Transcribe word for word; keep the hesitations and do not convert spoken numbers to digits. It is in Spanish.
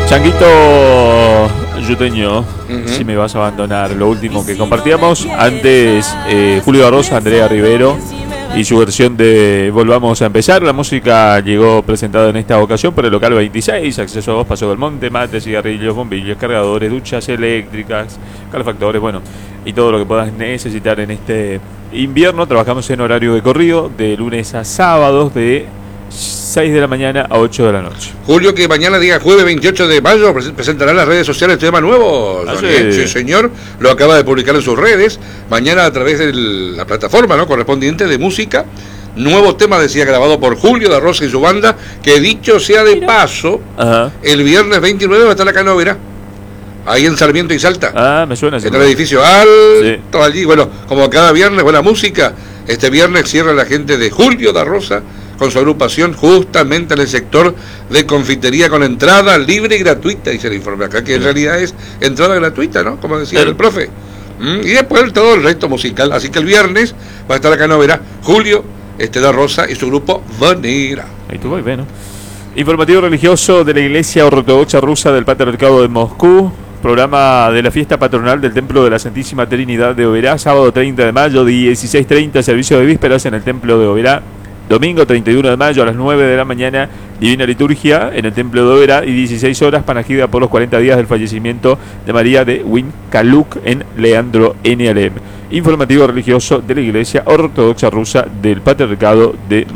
Changuito Yuteño, Uh-huh. si me vas a abandonar, lo último que compartíamos. Antes, eh, Julio Barrosa, Andrea Rivero y su versión de Volvamos a Empezar. La música llegó presentada en esta ocasión por el local veintiséis, acceso a dos, Paso del Monte, mate, cigarrillos, bombillos, cargadores, duchas eléctricas, calefactores, bueno, y todo lo que puedas necesitar en este invierno. Trabajamos en horario de corrido, de lunes a sábados, de seis de la mañana a ocho de la noche. Julio, que mañana, día jueves veintiocho de mayo, pres- presentará en las redes sociales tema nuevo. Ah, Daniel. sí. Sí, señor, lo acaba de publicar en sus redes. Mañana, a través de la plataforma, ¿no?, correspondiente de música, nuevo tema, decía, grabado por Julio da Rosa y su banda, que dicho sea de paso, Ajá. el viernes veintinueve va a estar acá en Oberá, ahí en Sarmiento y Salta, Ah, me suena ese en el tema. edificio alto, allí. Bueno, como cada viernes, buena música. Este viernes cierra la gente de Julio da Rosa con su agrupación justamente en el sector de confitería, con entrada libre y gratuita, dice el informe acá, que en realidad es entrada gratuita, ¿no?, como decía El- el profe. Mm, y después todo el resto musical. Así que el viernes va a estar acá en Oberá Julio este da Rosa y su grupo Vanera. Ahí tú voy, bueno. Informativo religioso de la Iglesia Ortodoxa Rusa del Patriarcado de Moscú. Programa de la fiesta patronal del Templo de la Santísima Trinidad de Oberá, sábado treinta de mayo, dieciséis treinta, servicio de vísperas en el Templo de Oberá. Domingo treinta y uno de mayo a las nueve de la mañana, Divina Liturgia en el Templo de Oberá, y dieciséis horas, panagida por los cuarenta días del fallecimiento de María de Winkaluk en Leandro N. Alem. Informativo religioso de la Iglesia Ortodoxa Rusa del Patriarcado de